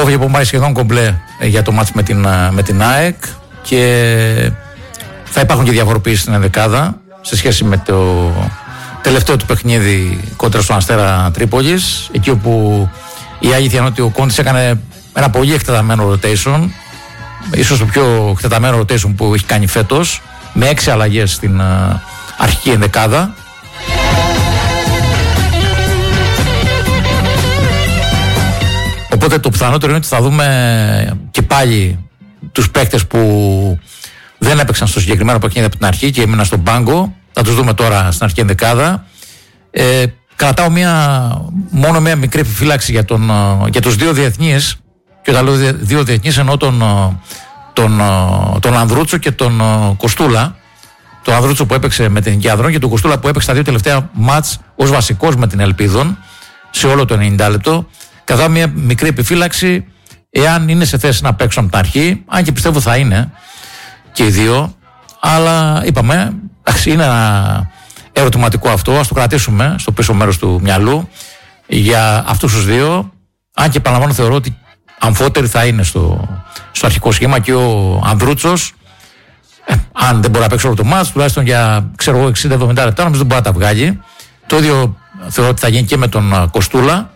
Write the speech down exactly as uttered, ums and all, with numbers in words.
Έφυγε από πάει σχεδόν κομπλέ για το μάτς με την, με την ΑΕΚ και θα υπάρχουν και διαφοροποιήσεις στην ενδεκάδα σε σχέση με το τελευταίο του παιχνίδι κόντρα στον Αστέρα Τρίπολης, εκεί όπου η αλήθεια είναι ότι ο Κόντης έκανε ένα πολύ εκτεταμένο rotation, ίσως το πιο εκτεταμένο rotation που έχει κάνει φέτος, με έξι αλλαγές στην uh, αρχική ενδεκάδα. Οπότε το πιθανότερο είναι ότι θα δούμε και πάλι τους παίκτες που δεν έπαιξαν στο συγκεκριμένο παιχνίδι από την αρχή και έμειναν στον πάγκο. Θα τους δούμε τώρα στην αρχική ενδεκάδα. Ε, κρατάω μια, μόνο μια μικρή επιφύλαξη για, τον, για τους δύο διεθνείς. Και όταν λέω δύο διεθνείς εννοώ τον, τον, τον Ανδρούτσο και τον Κοστούλα. Τον Ανδρούτσο που έπαιξε με την Εθνική Ανδρών και τον Κοστούλα που έπαιξε τα δύο τελευταία μάτς ως βασικός με την Ελπίδων σε όλο το ενενήντα λεπτό. Κρατάω μια μικρή επιφύλαξη εάν είναι σε θέση να παίξουν από την αρχή, αν και πιστεύω θα είναι και οι δύο. Αλλά είπαμε, είναι ένα ερωτηματικό αυτό, ας το κρατήσουμε στο πίσω μέρος του μυαλού για αυτούς τους δύο. Αν και επαναλαμβάνω, θεωρώ ότι αμφότεροι θα είναι στο, στο αρχικό σχήμα και ο Ανδρούτσος, ε, αν δεν μπορεί να παίξει όλο το μάτς, τουλάχιστον για ξέρω εγώ εξήντα εβδομήντα λεπτά, νομίζω δεν μπορεί να τα βγάλει. Το ίδιο θεωρώ ότι θα γίνει και με τον Κοστούλα.